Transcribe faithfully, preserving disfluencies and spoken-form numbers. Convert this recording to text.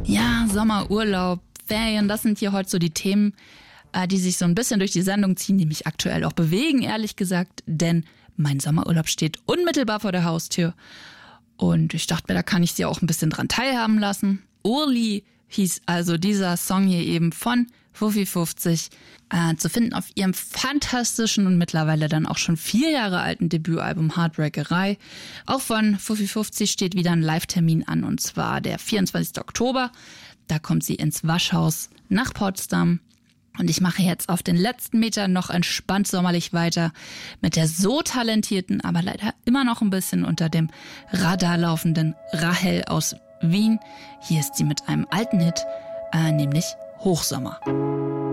Ja, Sommerurlaub, Ferien, das sind hier heute so die Themen, äh, die sich so ein bisschen durch die Sendung ziehen, die mich aktuell auch bewegen, ehrlich gesagt. Denn mein Sommerurlaub steht unmittelbar vor der Haustür. Und ich dachte mir, da kann ich sie auch ein bisschen dran teilhaben lassen. Urli hieß also dieser Song hier eben von Fuffi fünfzig, äh, zu finden auf ihrem fantastischen und mittlerweile dann auch schon vier Jahre alten Debütalbum Heartbreakerei. Auch von Fuffi fünfzig steht wieder ein Live-Termin an, und zwar der vierundzwanzigsten Oktober. Da kommt sie ins Waschhaus nach Potsdam. Und ich mache jetzt auf den letzten Metern noch entspannt sommerlich weiter mit der so talentierten, aber leider immer noch ein bisschen unter dem Radar laufenden Rahel aus Wien. Hier ist sie mit einem alten Hit, äh, nämlich Hochsommer.